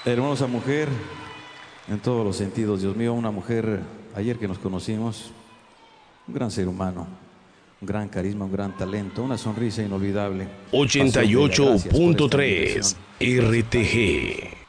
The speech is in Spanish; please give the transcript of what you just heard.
Hermosa mujer en todos los sentidos, Dios mío, una mujer, ayer que nos conocimos, un gran ser humano, un gran carisma, un gran talento, una sonrisa inolvidable. Pasión bella. Gracias por esta 88.3 invitación. RTG.